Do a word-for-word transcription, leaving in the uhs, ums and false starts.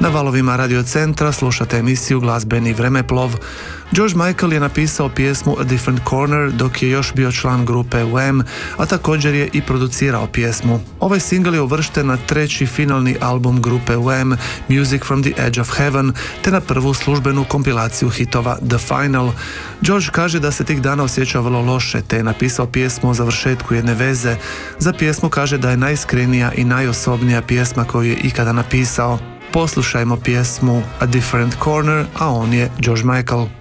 Na valovima Radio Centra slušate emisiju Glazbeni vremeplov. George Michael je napisao pjesmu A Different Corner dok je još bio član grupe Wham, a također je i producirao pjesmu. Ovaj singl je uvršten na treći finalni album grupe Wham, Music from the Edge of Heaven, te na prvu službenu kompilaciju hitova The Final. George kaže da se tih dana osjećao vrlo loše, te je napisao pjesmu o završetku jedne veze. Za pjesmu kaže da je najiskrenija i najosobnija pjesma koju je ikada napisao. Poslušajmo pjesmu A Different Corner, a on je George Michael.